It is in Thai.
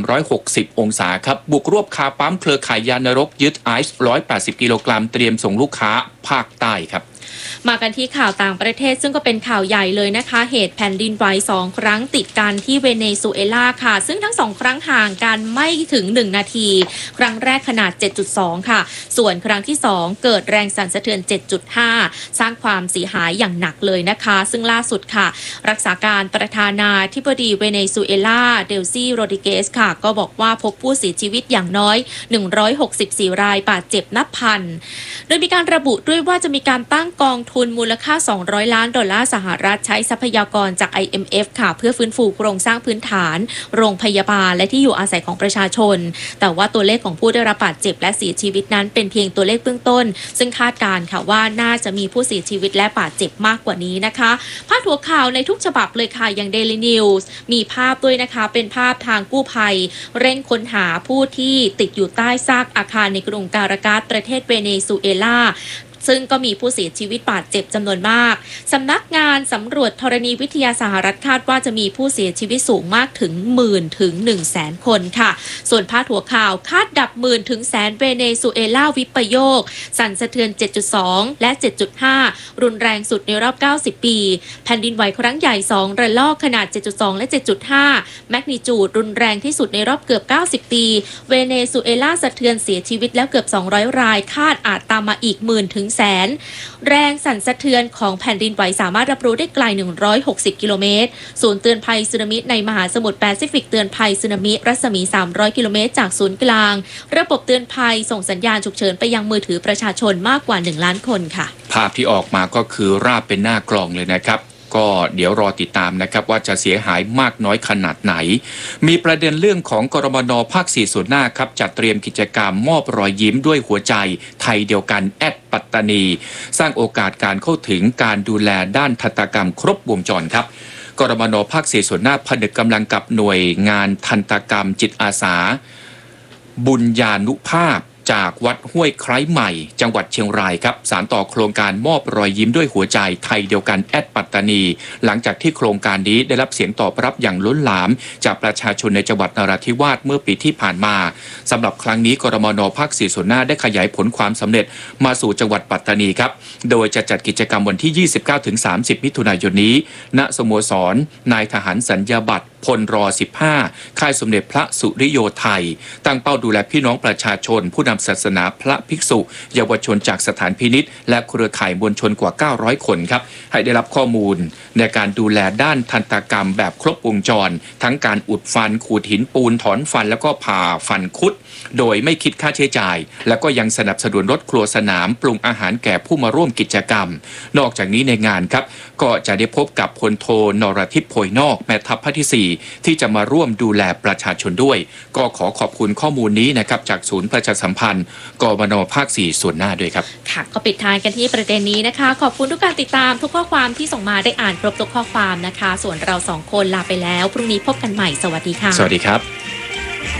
360 องศาครับบุกรวบคาปั๊มเครือข่ายยานรกยึดไอซ์180 กิโลกรัมเตรียมส่งลูกค้าภาคใต้ครับมากันที่ข่าวต่างประเทศซึ่งก็เป็นข่าวใหญ่เลยนะคะเหตุแผ่นดินไหว2 ครั้งติดกันที่เวเนซุเอลาค่ะซึ่งทั้ง2 ครั้งห่างกันไม่ถึง1 นาทีครั้งแรกขนาด 7.2 ค่ะส่วนครั้งที่2เกิดแรงสั่นสะเทือน 7.5 สร้างความเสียหายอย่างหนักเลยนะคะซึ่งล่าสุดค่ะรักษาการประธานาธิบดีเวเนซุเอลาเดลซี่โรดริเกสค่ะก็บอกว่าพบผู้เสียชีวิตอย่างน้อย164 รายบาดเจ็บนับพันโดยมีการระบุด้วยว่าจะมีการตั้งกองทุนมูลค่า$200 ล้านสหรัฐใช้ทรัพยากรจาก IMF ค่ะเพื่อฟื้นฟูโครงสร้างพื้นฐานโรงพยาบาลและที่อยู่อาศัยของประชาชนแต่ว่าตัวเลขของผู้ได้รับบาดเจ็บและเสียชีวิตนั้นเป็นเพียงตัวเลขเบื้องต้นซึ่งคาดการณ์ค่ะว่าน่าจะมีผู้เสียชีวิตและบาดเจ็บมากกว่านี้นะคะพาดหัวข่าวในทุกฉบับเลยค่ะอย่าง Daily News มีภาพด้วยนะคะเป็นภาพทางกู้ภัยเร่งค้นหาผู้ที่ติดอยู่ใต้ซากอาคารในกรุงการากาสประเทศเวเนซุเอลาซึ่งก็มีผู้เสียชีวิตบาดเจ็บจำนวนมากสำนักงานสำรวจธรณีวิทยาสหรัฐคาดว่าจะมีผู้เสียชีวิตสูงมากถึง10,000 ถึง 100,000 คนค่ะส่วนพาดหัวข่าวคาดดับ10,000 ถึง 100,000 เวเนซุเอลาวิปโยคสั่นสะเทือน 7.2 และ 7.5 รุนแรงสุดในรอบ 90 ปีแผ่นดินไหวครั้งใหญ่2 ระลอกขนาด 7.2 และ 7.5 แมกนิจูดรุนแรงที่สุดในรอบเกือบ 90 ปีเวเนซุเอลาสะเทือนเสียชีวิตแล้วเกือบ200 รายคาดอาจตามมาอีก10,000 ถึงแสนแรงสั่นสะเทือนของแผ่นดินไหวสามารถรับรู้ได้ไกล160 กิโลเมตรศูนย์เตือนภัยสึนามิในมหาสมุทรแปซิฟิกเตือนภัยสึนามิรัศมี300 กิโลเมตรจากศูนย์กลางระบบเตือนภัยส่งสัญญาณฉุกเฉินไปยังมือถือประชาชนมากกว่า1 ล้านคนค่ะภาพที่ออกมาก็คือราบเป็นหน้ากลองเลยนะครับก็เดี๋ยวรอติดตามนะครับว่าจะเสียหายมากน้อยขนาดไหนมีประเด็นเรื่องของกรมน.ภาค 4 ส่วนหน้าครับจัดเตรียมกิจกรรมมอบรอยยิ้มด้วยหัวใจไทยเดียวกันปัตตานีสร้างโอกาสการเข้าถึงการดูแลด้านทันตกรรมครบวงจรครับกรมน.ภาค 4 ส่วนหน้าผนึกกำลังกับหน่วยงานทันตกรรมจิตอาสาบุญญานุภาพจากวัดห้วยไคร้ใหม่จังหวัดเชียงรายครับสานต่อโครงการมอบรอยยิ้มด้วยหัวใจไทยเดียวกันปัตตานีหลังจากที่โครงการนี้ได้รับเสียงตอบรับอย่างล้นหลามจากประชาชนในจังหวัดนราธิวาสเมื่อปีที่ผ่านมาสำหรับครั้งนี้กรมน.ภาค 4 ส่วนหน้าได้ขยายผลความสำเร็จมาสู่จังหวัดปัตตานีครับโดยจะจัดกิจกรรมวันที่ 29-30 มิถุนายนนี้ณสโมสรนายทหารสัญญาบัตรพลร15ค่ายสมเด็จพระสุริโยไทยตั้งเป้าดูแลพี่น้องประชาชนผู้นำศาสนาพระภิกษุเยาวชนจากสถานพินิจและเครือข่ายมวลชนกว่า900คนครับให้ได้รับข้อมูลในการดูแลด้านทันตกรรมแบบครบวงจรทั้งการอุดฟันขูดหินปูนถอนฟันแล้วก็ผ่าฟันคุดโดยไม่คิดค่าใช้จ่ายแล้วก็ยังสนับสนุนรถครัวสนามปรุงอาหารแก่ผู้มาร่วมกิจกรรมนอกจากนี้ในงานครับก็จะได้พบกับพลโทนรทิพย์โพยนอกแม่ทัพภาคที่4ที่จะมาร่วมดูแลประชาชนด้วยก็ขอขอบคุณข้อมูลนี้นะครับจากศูนย์ประชาสัมพันธ์กมน.ภาค 4 ส่วนหน้าด้วยครับค่ะก็ปิดท้ายกันที่ประเด็นนี้นะคะขอบคุณทุกการติดตามทุกข้อความที่ส่งมาได้อ่านครบทุกข้อความนะคะส่วนเรา2 คนลาไปแล้วพรุ่งนี้พบกันใหม่สวัสดีค่ะสวัสดีครับ